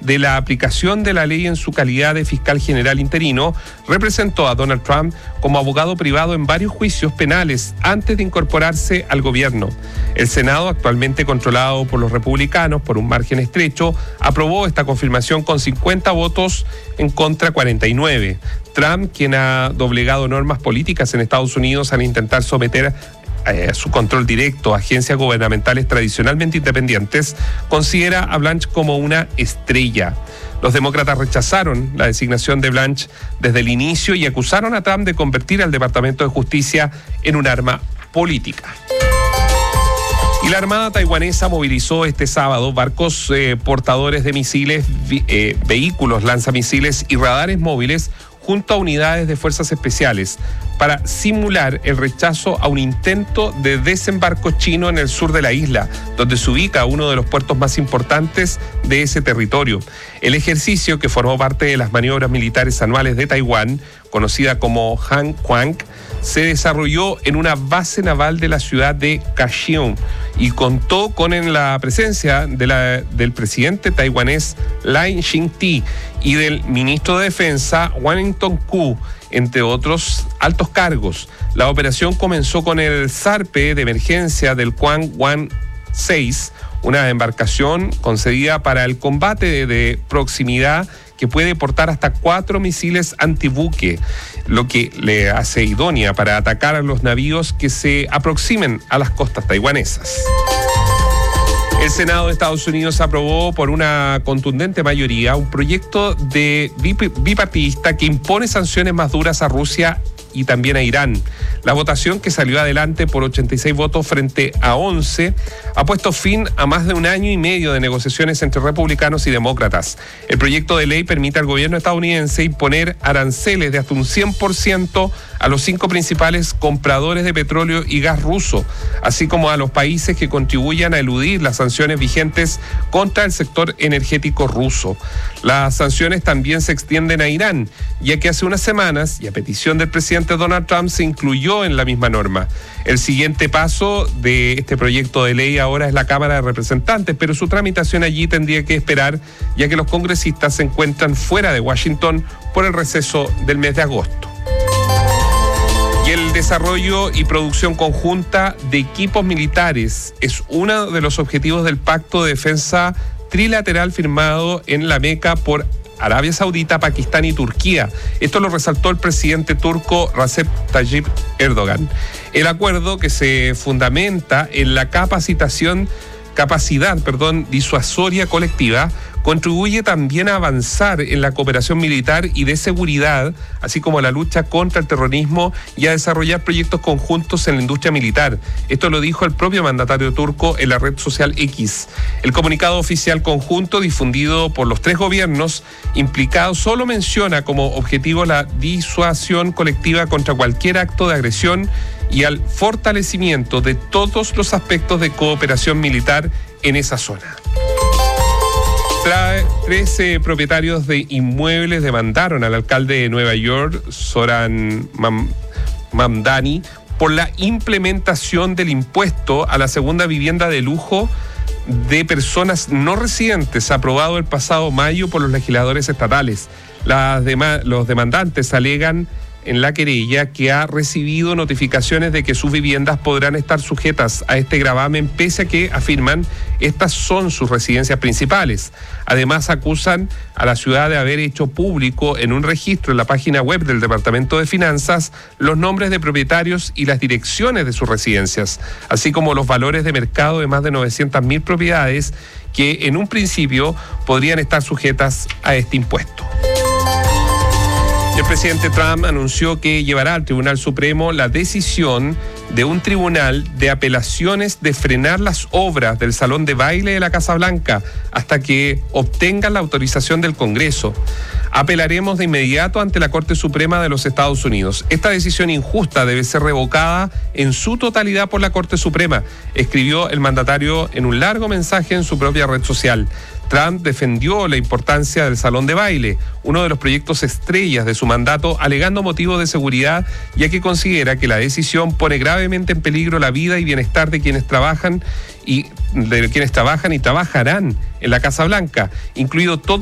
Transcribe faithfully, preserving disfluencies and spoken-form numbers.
de la aplicación de la ley en su calidad de fiscal general interino, representó a Donald Trump como abogado privado en varios juicios penales antes de incorporarse al gobierno. El Senado, actualmente controlado por los republicanos por un margen estrecho, aprobó esta confirmación con cincuenta votos en contra cuarenta y nueve. Trump, quien ha doblegado normas políticas en Estados Unidos al intentar someter eh, su control directo a agencias gubernamentales tradicionalmente independientes, considera a Blanche como una estrella. Los demócratas rechazaron la designación de Blanche desde el inicio y acusaron a Trump de convertir al Departamento de Justicia en un arma política. Y la Armada taiwanesa movilizó este sábado barcos eh, portadores de misiles, vi, eh, vehículos lanzamisiles y radares móviles junto a unidades de fuerzas especiales para simular el rechazo a un intento de desembarco chino en el sur de la isla, donde se ubica uno de los puertos más importantes de ese territorio. El ejercicio, que formó parte de las maniobras militares anuales de Taiwán, conocida como Han Quang, se desarrolló en una base naval de la ciudad de Kaohsiung y contó con en la presencia de la, del presidente taiwanés Lai Ching-te y del ministro de Defensa Wellington Koo, entre otros altos cargos. La operación comenzó con el zarpe de emergencia del Quang One seis, una embarcación concedida para el combate de, de proximidad que puede portar hasta cuatro misiles antibuque, lo que le hace idónea para atacar a los navíos que se aproximen a las costas taiwanesas. El Senado de Estados Unidos aprobó por una contundente mayoría un proyecto de bipartidista que impone sanciones más duras a Rusia y también a Irán. La votación, que salió adelante por ochenta y seis votos frente a once, ha puesto fin a más de un año y medio de negociaciones entre republicanos y demócratas. El proyecto de ley permite al gobierno estadounidense imponer aranceles de hasta un cien por ciento a los cinco principales compradores de petróleo y gas ruso, así como a los países que contribuyan a eludir las sanciones vigentes contra el sector energético ruso. Las sanciones también se extienden a Irán, ya que hace unas semanas, y a petición del presidente Donald Trump, se incluyó en la misma norma. El siguiente paso de este proyecto de ley ahora es la Cámara de Representantes, pero su tramitación allí tendría que esperar, ya que los congresistas se encuentran fuera de Washington por el receso del mes de agosto. Y el desarrollo y producción conjunta de equipos militares es uno de los objetivos del Pacto de Defensa Trilateral firmado en La Meca por Arabia Saudita, Pakistán y Turquía. Esto lo resaltó el presidente turco Recep Tayyip Erdogan. El acuerdo, que se fundamenta en la capacitación, capacidad, perdón, disuasoria colectiva, contribuye también a avanzar en la cooperación militar y de seguridad, así como la lucha contra el terrorismo y a desarrollar proyectos conjuntos en la industria militar. Esto lo dijo el propio mandatario turco en la red social X. El comunicado oficial conjunto difundido por los tres gobiernos implicados solo menciona como objetivo la disuasión colectiva contra cualquier acto de agresión y al fortalecimiento de todos los aspectos de cooperación militar en esa zona. trece propietarios de inmuebles demandaron al alcalde de Nueva York, Zoran Mam- Mamdani, por la implementación del impuesto a la segunda vivienda de lujo de personas no residentes, aprobado el pasado mayo por los legisladores estatales. Las dema- los demandantes alegan en la querella que ha recibido notificaciones de que sus viviendas podrán estar sujetas a este gravamen, pese a que, afirman, estas son sus residencias principales. Además, acusan a la ciudad de haber hecho público en un registro en la página web del Departamento de Finanzas los nombres de propietarios y las direcciones de sus residencias, así como los valores de mercado de más de novecientas mil propiedades que en un principio podrían estar sujetas a este impuesto. El presidente Trump anunció que llevará al Tribunal Supremo la decisión de un tribunal de apelaciones de frenar las obras del salón de baile de la Casa Blanca hasta que obtengan la autorización del Congreso. Apelaremos de inmediato ante la Corte Suprema de los Estados Unidos. Esta decisión injusta debe ser revocada en su totalidad por la Corte Suprema, escribió el mandatario en un largo mensaje en su propia red social. Trump defendió la importancia del salón de baile, uno de los proyectos estrellas de su mandato, alegando motivos de seguridad, ya que considera que la decisión pone gravemente en peligro la vida y bienestar de quienes trabajan y de quienes trabajan y trabajarán en la Casa Blanca, incluido todo